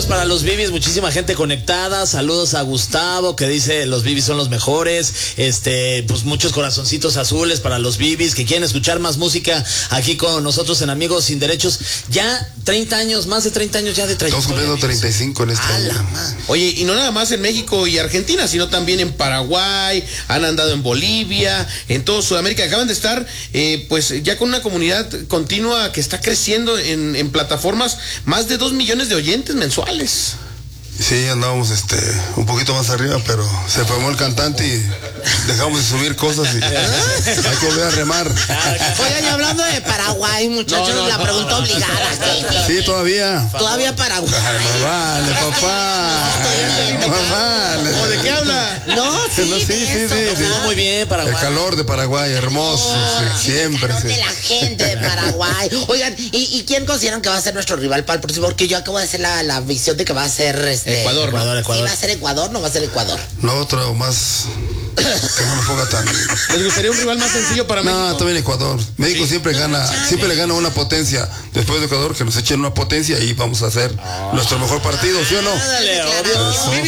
para los Bibis, muchísima gente conectada. Saludos a Gustavo, que dice los Bibis son los mejores. Pues muchos corazoncitos azules para los Bibis que quieren escuchar más música aquí con nosotros en Amigos Sin Derechos. Ya 30 años, más de 30 años ya de trayectoria. Estamos cumpliendo 35 en este año. Oye, y no nada más en México y Argentina, sino también en Paraguay, han andado en Bolivia, en todo Sudamérica. Acaban de estar, pues ya con una comunidad continua que está creciendo en plataformas, más de 2 millones de oyentes mensuales. Sí, andábamos un poquito más arriba, pero se formó el cantante y dejamos de subir cosas y hay que volver a remar. Oigan, y hablando de Paraguay, muchachos, la pregunta obligada. Sí, todavía. Todavía Paraguay. Vale, papá. Vale. ¿O de qué habla? No, sí. Muy bien, Paraguay. El calor de Paraguay, hermoso, siempre. El calor de la gente de Paraguay. Oigan, ¿y quién consideran que va a ser nuestro rival para el próximo? Porque yo acabo de hacer la visión de que va a ser Ecuador. ¿Sí va a ser Ecuador? ¿No va a ser Ecuador? No, otro más que no me ponga tan. ¿Les gustaría un rival más sencillo para México? No, también Ecuador. México siempre le gana una potencia. Después de Ecuador, que nos echen una potencia y vamos a hacer nuestro mejor partido, ¿sí o no? Dale, obvio.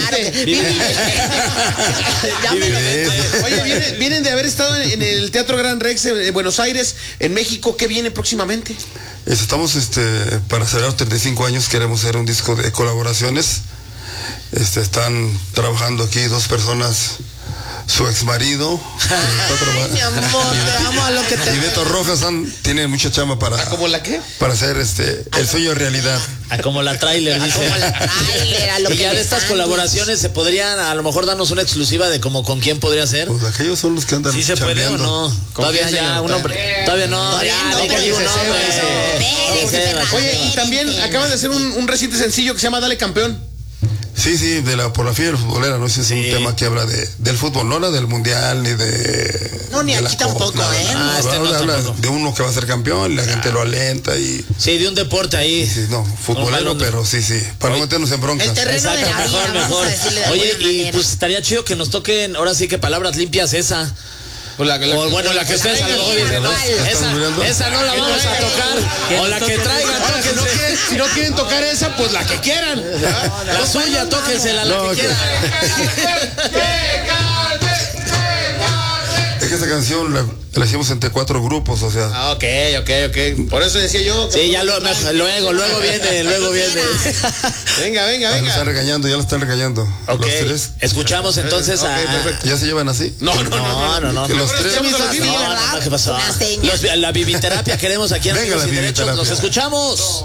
Oye, vienen de haber estado en el Teatro Gran Rex de Buenos Aires, en México. ¿Qué viene próximamente? Estamos para celebrar 35 años, queremos hacer un disco de colaboraciones. Están trabajando aquí 2 personas, su ex marido mi amor, te amo a lo que te... y Beto Rojas tiene mucha chamba para ¿Cómo la qué? Para hacer el sueño realidad. Como la trailer, dice. Como la trailer, a lo y que ya de estas colaboraciones se podrían a lo mejor darnos una exclusiva de como con quién podría ser. Pues aquellos son los que andan ¿Sí se puede o no? Todavía ya un hombre. Todavía no. Oye, y también acaban de hacer un reciente sencillo que se llama Dale Campeón. Sí, por la fiebre futbolera, ¿no? Ese es un tema que habla del fútbol, no habla del mundial ni de... No, ni aquí tampoco, habla de uno que va a ser campeón, la gente lo alenta y... Sí, de un deporte ahí. Sí, no, futbolero, pero sí, para no meternos en broncas. El terreno de la vida, mejor. Oye, y pues estaría chido que nos toquen, ahora sí que palabras limpias esa. La que ustedes a lo mejor dicen, ¿no? Esa no la vamos a tocar. O la que traigan, tóquense. Si no quieren tocar esa, pues la que quieran. La suya, tóquensela, la que quieran. Es que esa canción la hicimos entre 4 grupos, o sea. Ok. Por eso decía yo. Sí, ya luego viene. Venga. Ya lo están regañando. Ok. Los 3. Escuchamos entonces a... ¿Ya se llevan así? No. Que los 3. ¿Qué pasó? La bibiterapia queremos aquí en Amigos Sin Derechos. Nos escuchamos.